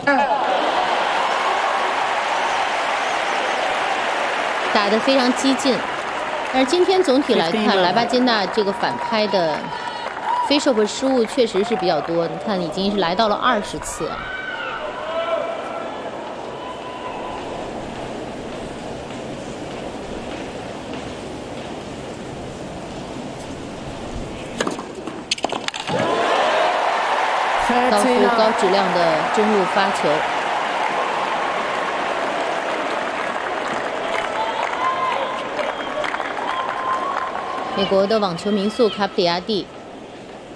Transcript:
打得非常激进。但是今天总体来看，莱巴金娜这个反拍的飞手和失误确实是比较多，你看已经是来到了20次啊。高夫高质量的中路发球。美国的网球名宿卡普里亚蒂